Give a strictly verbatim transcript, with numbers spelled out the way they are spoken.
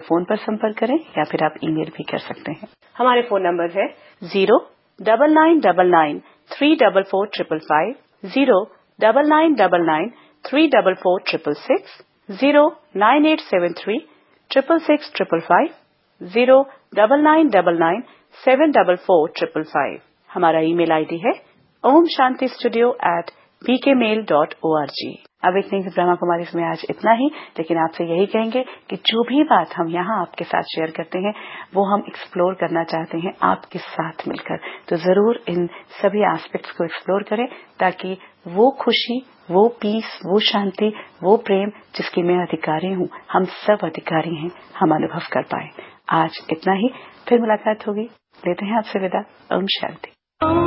Phone पर संपर्क करें या फिर आप ईमेल भी कर सकते हैं। हमारे फोन नंबर है zero double nine double nine three double four triple five, zero double nine double nine three double four triple six, zero nine eight seven three triple six triple five, zero double nine double nine seven double four triple five. हमारा email ID है Om Shanti studio eight B के mail dot O R G. अब एक नहीं ब्रह्मा कुमारी इसमें आज इतना ही, लेकिन आपसे यही कहेंगे कि जो भी बात हम यहाँ आपके साथ शेयर करते हैं वो हम एक्सप्लोर करना चाहते हैं आपके साथ मिलकर। तो जरूर इन सभी एस्पेक्ट्स को एक्सप्लोर करें ताकि वो खुशी, वो पीस, वो शांति, वो प्रेम जिसकी मैं अधिकारी हूँ, हम सब अधिकारी हैं, हम अनुभव कर पाए। आज इतना ही, फिर मुलाकात होगी। लेते हैं आपसे विदा। ओम शांति।